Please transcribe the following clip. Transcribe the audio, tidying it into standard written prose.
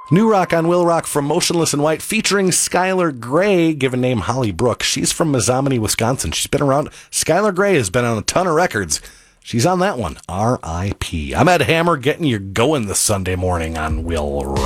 New rock on Will Rock from Motionless in White featuring Skylar Grey, given name Holly Brook. She's from Mizomony, Wisconsin. She's been around. Skylar Grey has been on a ton of records. She's on that one. R.I.P. I'm Ed Hammer, getting you going this Sunday morning on Will Rock.